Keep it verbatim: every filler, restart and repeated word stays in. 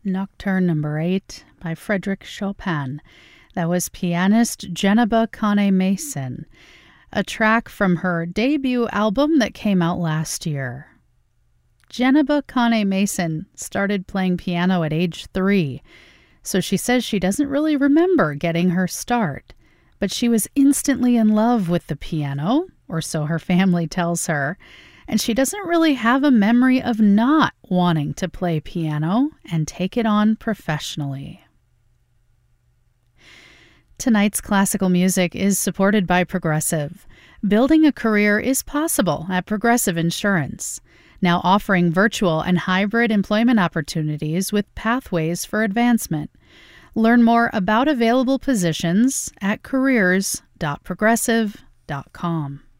Nocturne number eight by Frédéric Chopin. That was pianist Geneba Kane-Mason, a track from her debut album that came out last year. Geneba Kane-Mason started playing piano at age three, so she says she doesn't really remember getting her start, but she was instantly in love with the piano, or so her family tells her, and she doesn't really have a memory of not wanting to play piano and take it on professionally. Tonight's classical music is supported by Progressive. Building a career is possible at Progressive Insurance, now offering virtual and hybrid employment opportunities with pathways for advancement. Learn more about available positions at careers dot progressive dot com.